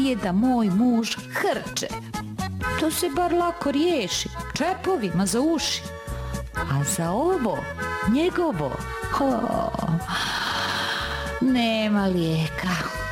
je da moj muž hrče. To se bar lako riješi, čepovima za uši. A za ovo, njegovo, nema lijeka.